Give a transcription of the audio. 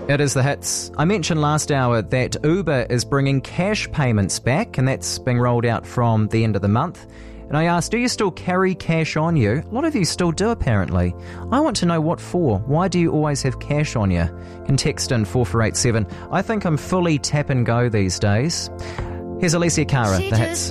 It is the hits. I mentioned last hour that Uber is bringing cash payments back, and that's being rolled out from the end of the month. And I asked, do you still carry cash on you? A lot of you still do, apparently. I want to know what for. Why do you always have cash on you? You can text in 4487. I think I'm fully tap and go these days. Here's Alicia Cara, the hits.